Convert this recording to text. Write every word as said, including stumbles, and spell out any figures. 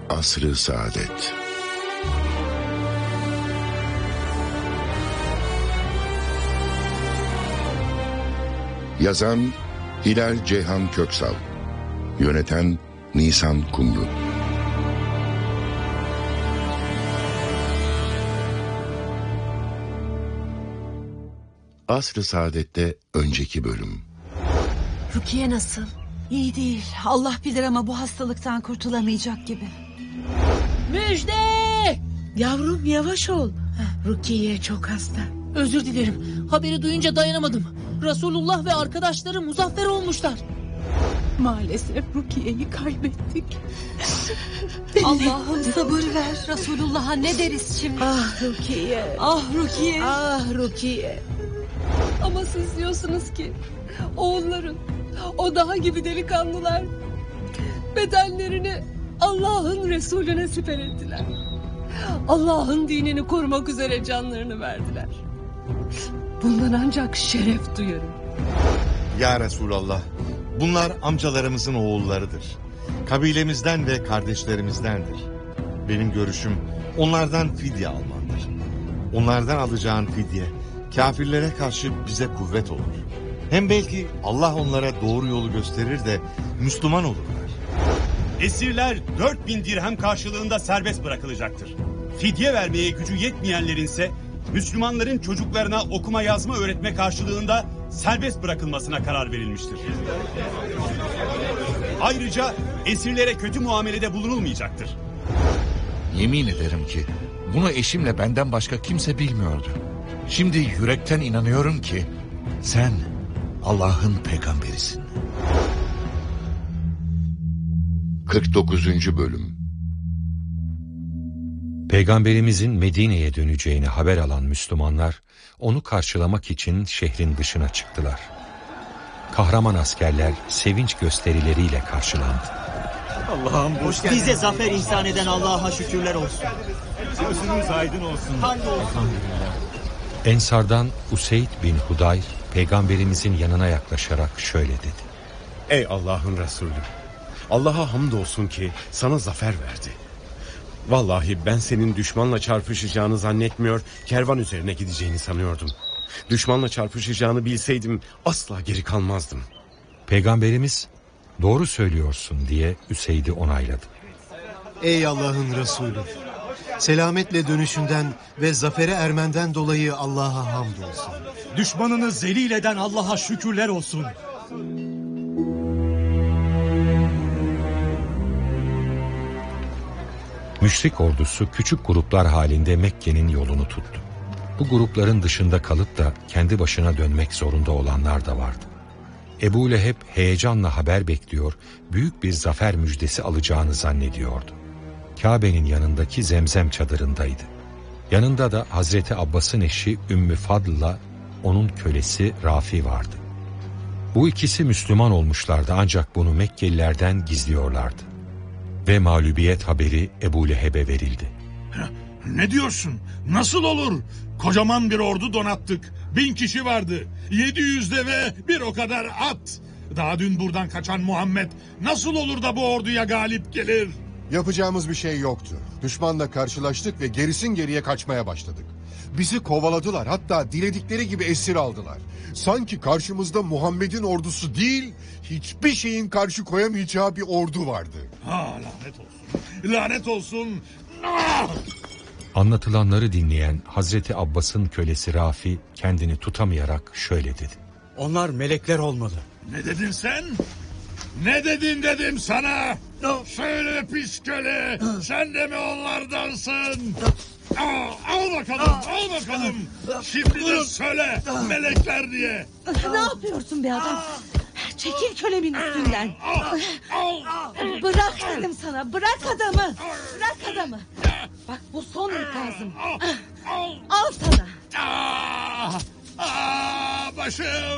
Asr-ı Saadet. Yazan Hilal Ceyhan Köksal. Yöneten Nisan Kumru. Asr-ı Saadet'te önceki bölüm. Rukiye nasıl? İyi değil. Allah bilir ama bu hastalıktan kurtulamayacak gibi. Müjde! Yavrum yavaş ol. Rukiye çok hasta. Özür dilerim. Haberi duyunca dayanamadım. Resulullah ve arkadaşları muzaffer olmuşlar. Maalesef Rukiye'yi kaybettik. Allah'ım sabır ver. Resulullah'a ne deriz şimdi? Ah Rukiye. Ah Rukiye. Ah Rukiye. Ama siz diyorsunuz ki oğulların, o daha gibi delikanlılar bedenlerini Allah'ın Resulüne siper ettiler. Allah'ın dinini korumak üzere canlarını verdiler. Bundan ancak şeref duyarım. Ya Resulallah, bunlar amcalarımızın oğullarıdır. Kabilemizden ve kardeşlerimizdendir. Benim görüşüm onlardan fidye almandır. Onlardan alacağın fidye kafirlere karşı bize kuvvet olur. Hem belki Allah onlara doğru yolu gösterir de Müslüman olurlar. Esirler dört bin dirhem karşılığında serbest bırakılacaktır. Fidye vermeye gücü yetmeyenlerin ise Müslümanların çocuklarına okuma yazma öğretme karşılığında serbest bırakılmasına karar verilmiştir. Ayrıca esirlere kötü muamelede bulunulmayacaktır. Yemin ederim ki bunu eşimle benden başka kimse bilmiyordu. Şimdi yürekten inanıyorum ki sen Allah'ın peygamberisin. kırk dokuzuncu bölüm. Peygamberimizin Medine'ye döneceğini haber alan Müslümanlar onu karşılamak için şehrin dışına çıktılar. Kahraman askerler sevinç gösterileriyle karşılandı. Allah'ım hoş geldin. Bize zafer ihsan eden Allah'a şükürler olsun. Gözünüz aydın olsun. Hamdolsun. Ensardan Useyd bin Hudayr Peygamberimizin yanına yaklaşarak şöyle dedi. Ey Allah'ın Resulü, Allah'a hamdolsun ki sana zafer verdi. Vallahi ben senin düşmanla çarpışacağını zannetmiyor, kervan üzerine gideceğini sanıyordum. Düşmanla çarpışacağını bilseydim asla geri kalmazdım. Peygamberimiz doğru söylüyorsun diye Üseyd'i onayladı. Ey Allah'ın Resulü, selametle dönüşünden ve zafere ermenden dolayı Allah'a hamdolsun. Düşmanını zelil eden Allah'a şükürler olsun. Müşrik ordusu küçük gruplar halinde Mekke'nin yolunu tuttu. Bu grupların dışında kalıp da kendi başına dönmek zorunda olanlar da vardı. Ebu Leheb heyecanla haber bekliyor, büyük bir zafer müjdesi alacağını zannediyordu. Kabe'nin yanındaki Zemzem çadırındaydı. Yanında da Hazreti Abbas'ın eşi Ümmü Fadl'la onun kölesi Rafi vardı. Bu ikisi Müslüman olmuşlardı ancak bunu Mekkelilerden gizliyorlardı. Ve mağlubiyet haberi Ebu Leheb'e verildi. Ne diyorsun? Nasıl olur? Kocaman bir ordu donattık. Bin kişi vardı. Yedi yüz deve, bir o kadar at. Daha dün buradan kaçan Muhammed nasıl olur da bu orduya galip gelir? Yapacağımız bir şey yoktu. Düşmanla karşılaştık ve gerisin geriye kaçmaya başladık. Bizi kovaladılar, hatta diledikleri gibi esir aldılar. Sanki karşımızda Muhammed'in ordusu değil, hiçbir şeyin karşı koyamayacağı bir ordu vardı. Ha, lanet olsun. Lanet olsun. Ah! Anlatılanları dinleyen Hazreti Abbas'ın kölesi Rafi kendini tutamayarak şöyle dedi. Onlar melekler olmalı. Ne dedin sen? Ne dedin dedim sana? Söyle pis köle. Sen de mi onlardansın? Aa, al bakalım, al bakalım. Şimdi de söyle melekler diye. Ne yapıyorsun be adam? Çekil kölemin üstünden. Bırak dedim sana, bırak adamı. Bırak adamı. Bak bu son ikazım. Al sana. Aa, aa, başım.